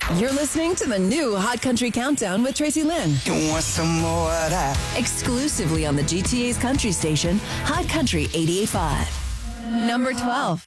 You're listening to the new Hot Country Countdown with Tracy Lynn. You want some more of that? Exclusively on the GTA's country station, Hot Country 88.5. Number 12.